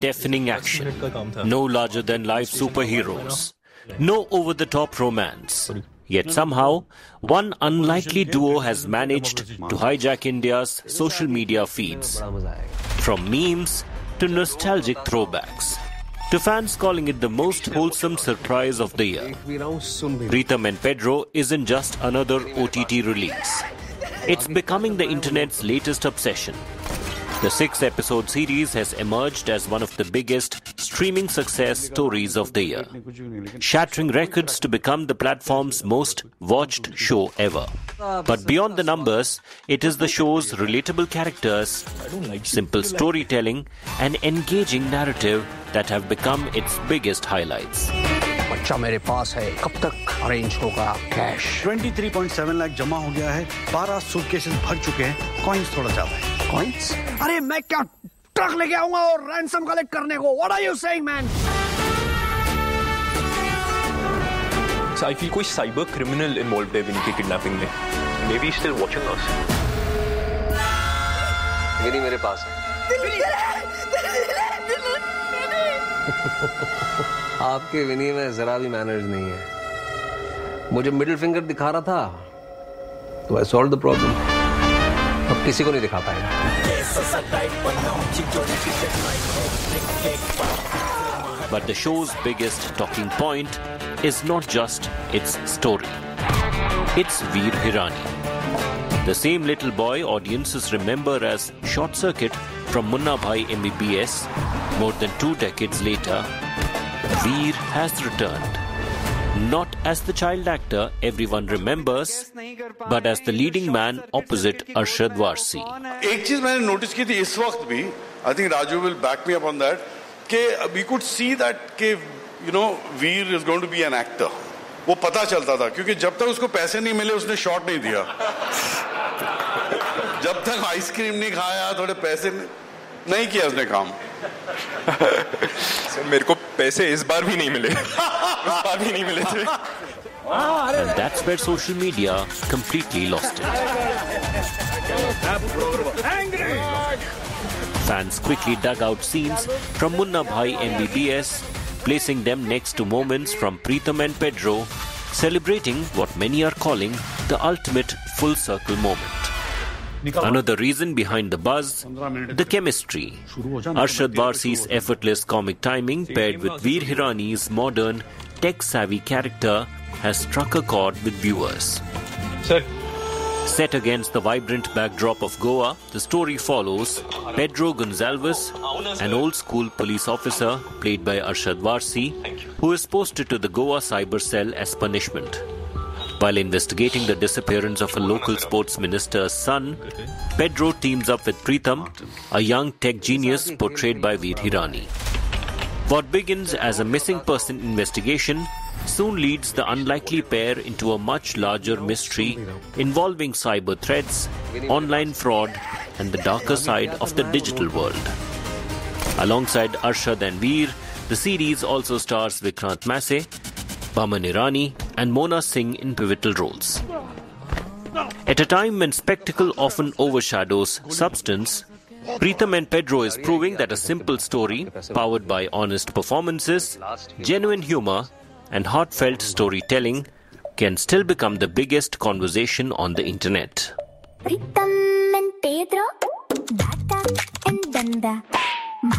eye-deafening action, no larger-than-life superheroes, no over-the-top romance. Yet somehow, one unlikely duo has managed to hijack India's social media feeds. From memes to nostalgic throwbacks, to fans calling it the most wholesome surprise of the year. Pritam and Pedro isn't just another OTT release. It's becoming the internet's latest obsession. The 6-episode series has emerged as one of the biggest streaming success stories of the year, shattering records to become the platform's most watched show ever. But beyond the numbers, it is the show's relatable characters, simple storytelling, and engaging narrative that have become its biggest highlights. बच्चा मेरे पास है, कब तक arrange होगा cash? 23.7 lakh जमा हो गया है, 12 सूटकेसेस भर चुके हैं, कॉइंस थोड़ा ज्यादा है। कॉइंस? अरे मैं क्या ट्रक लेके आऊंगा और रैंसम कलेक्ट करने को? What are you saying, man? So I feel कोई साइबर क्रिमिनल इन्वॉल्वड है विनी की किडनैपिंग में. Maybe he's still watching us. विनी मेरे पास है. आपके विनी में जरा भी मैनर्स नहीं है. मुझे मिडिल फिंगर दिखा रहा था, तो I solved the problem. अब किसी को नहीं दिखा पाएगा. But the show's biggest talking point is not just its story. It's Veer Hirani. The same little boy audiences remember as Short Circuit from Munna Bhai MBBS more than 2 decades later, Veer has returned. Not as the child actor everyone remembers, but as the leading man opposite Arshad Varsi. एक चीज मैंने notice की थी इस वक्त भी, I think Raju will back me up on that, कि we could see that कि Veer is going to be an actor. वो पता चलता था क्योंकि जब तक उसको पैसे नहीं मिले उसने शॉट नहीं दिया. जब तक आइसक्रीम नहीं खाया, थोड़े पैसे नहीं किया उसने काम. सर मेरे को पैसे इस बार भी नहीं मिले. उस बार भी नहीं मिले थे. And that's where social media completely lost it. Fans quickly dug out scenes from Munna Bhai MBBS, placing them next to moments from Pritam and Pedro, celebrating what many are calling the ultimate full circle moment. Another reason behind the buzz, the chemistry. Arshad Varsi's effortless comic timing paired with Veer Hirani's modern, tech-savvy character has struck a chord with viewers. Sir. Set against the vibrant backdrop of Goa, the story follows Pedro Gonçalves, an old-school police officer played by Arshad Varsi, who is posted to the Goa cyber cell as punishment. While investigating the disappearance of a local sports minister's son, Pedro teams up with Pritam, a young tech genius portrayed by Veer Hirani. What begins as a missing person investigation soon leads the unlikely pair into a much larger mystery involving cyber threats, online fraud, and the darker side of the digital world. Alongside Arshad and Veer, the series also stars Vikrant Massey, Baman Irani, and Mona Singh in pivotal roles. At a time when spectacle often overshadows substance, Pritam and Pedro is proving that a simple story, powered by honest performances, genuine humor, and heartfelt storytelling, can still become the biggest conversation on the internet. Pritam and Pedro, Dada and Danda.